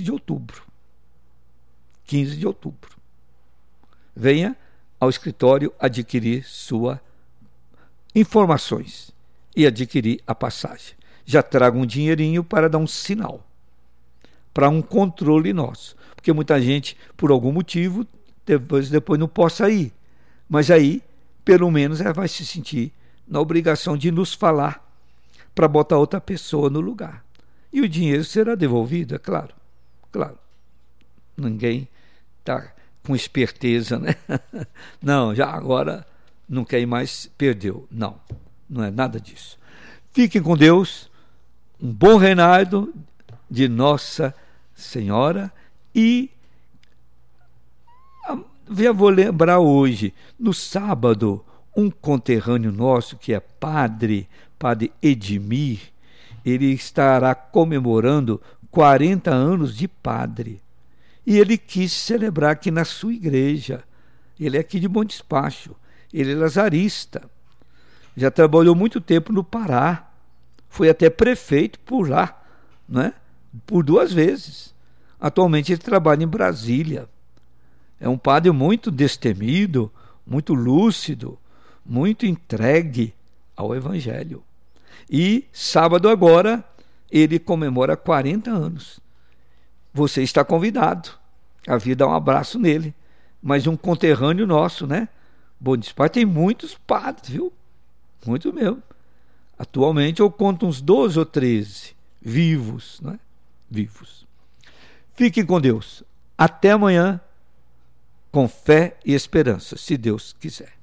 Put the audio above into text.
15 de outubro. 15 de outubro. Venha ao escritório adquirir suas informações e adquirir a passagem. Já traga um dinheirinho para dar um sinal, para um controle nosso. Porque muita gente, por algum motivo, depois não possa ir. Mas aí, pelo menos, ela vai se sentir na obrigação de nos falar para botar outra pessoa no lugar. E o dinheiro será devolvido, é claro. Claro. Ninguém está com esperteza, né? Não, já agora não quer ir mais, perdeu. Não, não é nada disso. Fiquem com Deus. Um bom reinado de Nossa Senhora. E eu vou lembrar hoje, no sábado, um conterrâneo nosso que é padre Edmir, ele estará comemorando 40 anos de padre. E ele quis celebrar aqui na sua igreja. Ele é aqui de Bom Despacho. Ele é lazarista. Já trabalhou muito tempo no Pará. Foi até prefeito por lá, né? Por 2 vezes. Atualmente ele trabalha em Brasília. É um padre muito destemido, muito lúcido, muito entregue ao Evangelho. E sábado agora ele comemora 40 anos. Você está convidado a vir dar um abraço nele. Mas um conterrâneo nosso, né? Bom Despacho tem muitos padres, viu? Muito mesmo. Atualmente eu conto uns 12 ou 13 vivos, né? Vivos. Fiquem com Deus. Até amanhã, com fé e esperança, se Deus quiser.